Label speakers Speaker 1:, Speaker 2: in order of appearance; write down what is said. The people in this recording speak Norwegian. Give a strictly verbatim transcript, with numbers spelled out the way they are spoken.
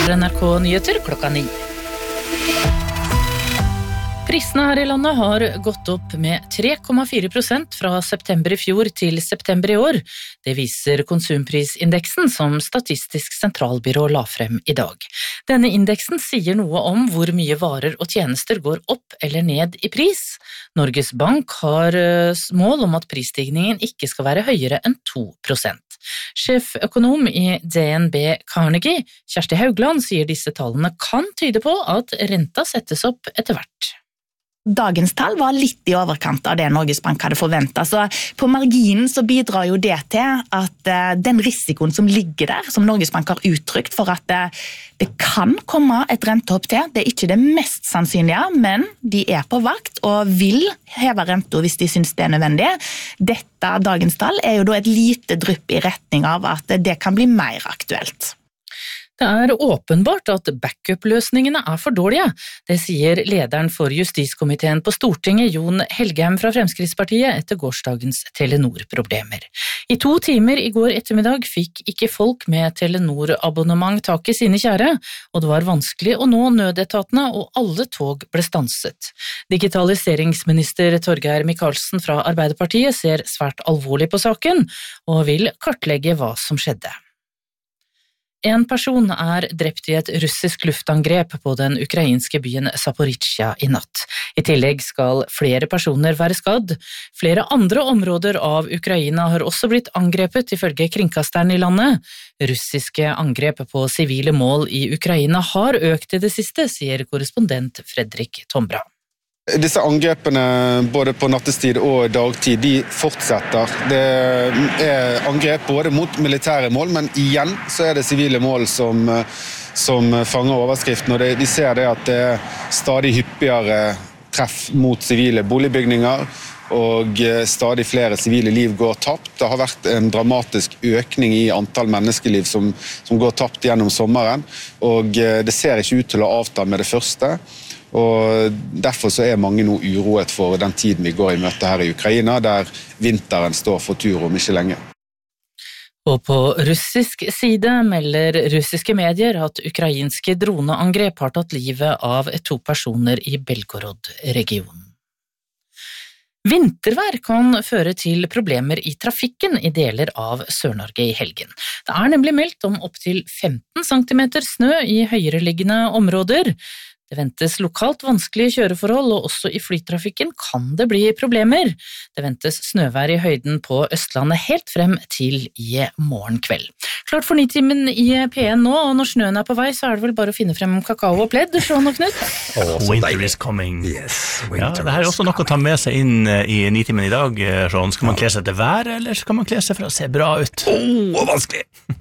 Speaker 1: starter N R K Nyheter klokka ni. Prisene her i landet har gått opp med tre komma fire prosent fra september i fjor til september i år. Det viser konsumprisindeksen som Statistisk sentralbyrå la frem i dag. Denne indeksen sier noe om hvor mye varer og tjenester går opp eller ned i pris. Norges Bank har mål om at prisstigningen ikke skal være høyere enn to prosent. Sjeføkonom i D N B Carnegie, Kjersti Haugland, sier disse tallene kan tyde på at renta settes opp etter hvert.
Speaker 2: Dagens tall var litt i overkant av det Norges Bank hadde forventet, så på marginen så bidrar jo det til at den risikoen som ligger der, som Norges Bank har uttrykt for at det kan komme et rentehopp til, det er ikke det mest sannsynlige, men de er på vakt og vil heve renta hvis de synes det er nødvendig. Dette dagens tall er jo da et lite drypp i retning av at det kan bli mer aktuelt.
Speaker 1: Det er åpenbart at backup-løsningene er for dårlige. Det sier lederen for Justiskomiteen på Stortinget, Jon Helgheim fra Fremskrittspartiet, etter gårsdagens Telenor-problemer. I to timer i går ettermiddag fikk ikke folk med Telenor-abonnement tak i sine kjære, og det var vanskelig å nå nødetatene, og alle tog ble stanset. Digitaliseringsminister Torgeir Micaelsen fra Arbeiderpartiet ser svært alvorlig på saken, og vil kartlegge hva som skjedde. En person er drept i et russisk luftangrep på den ukrainske byen Zaporizjzja i natt. I tillegg skal flere personer være skadd. Flere andre områder av Ukraina har også blitt angrepet ifølge kringkasteren i landet. Russiske angrep på sivile mål i Ukraina har økt i det siste, sier korrespondent Fredrik Tombra.
Speaker 3: Disse angrepene både på nattestid og dagtid, de fortsetter. Det er angrep både mot militære mål, men igjen så er det sivile mål som, som fanger overskriften. Og det, de ser det at det er stadig hyppigere treff mot sivile boligbygninger, og stadig flere sivile liv går tapt. Det har vært en dramatisk økning i antall menneskeliv som, som går tapt gjennom sommeren, og det ser ikke ut til å avta med det første. Og derfor så er mange nå uroet for den tiden vi går i møte her i Ukraina, der vinteren står for tur om ikke lenge.
Speaker 1: Og på russisk side melder russiske medier at ukrainske droneangrep har tatt livet av to personer i Belgorod-regionen. Vintervær kan føre til problemer i trafikken i deler av Sør-Norge i helgen. Det er nemlig meldt om opp til femten centimeter snø i høyereliggende områder. Det ventes lokalt vanskelige kjøreforhold, og også i flytrafikken kan det bli problemer. Det ventes snøvær i høyden på Østlandet helt frem til i morgen kveld. Klart for nitimen i P en nå, og når snøen er på vei, så er det vel bare å finne frem kakao og pledd, Sean og Knut?
Speaker 4: Oh, winter is coming.
Speaker 5: Yes,
Speaker 4: ja, det her er også noe å ta med seg inn i nitimen i dag, Sean. Skal man kle seg til vær, eller skal man kle seg for å se bra ut?
Speaker 5: Åh, oh, vanskelig!